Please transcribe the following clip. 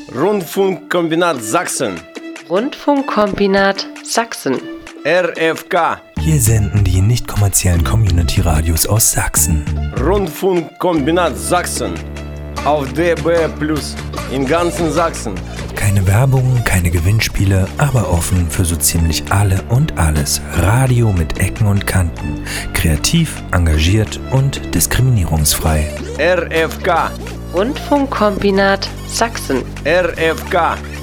Rundfunkkombinat Sachsen. Rundfunkkombinat Sachsen. RFK. Hier senden die nicht kommerziellen Community-Radios aus Sachsen. Rundfunkkombinat Sachsen. Auf DAB+ in ganzen Sachsen. Keine Werbung, keine Gewinnspiele, aber offen für so ziemlich alle und alles. Radio mit Ecken und Kanten. Kreativ, engagiert und diskriminierungsfrei. RFK. Rundfunkkombinat Sachsen. RFK.